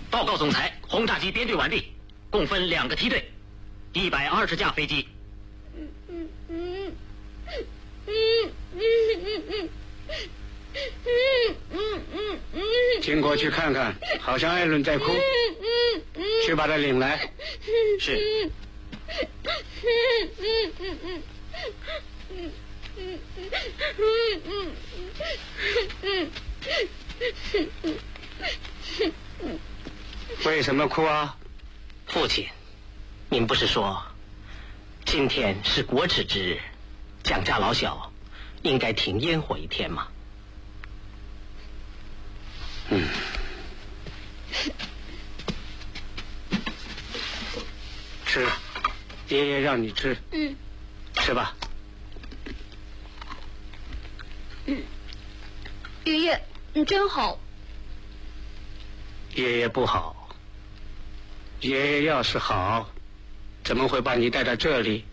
报告总裁，轰炸机编队完毕，共分2个梯队，120架飞机。 经过去看看，好像艾伦在哭，去把他领来。 是。 为什么哭啊？ 父亲，您不是说今天是国耻之日，蒋家老小应该停烟火1天吗？ 吃，爷爷让你吃。吃吧。 爷爷，你真好。 爷爷不好。爷爷要是好，怎么会把你带到这里，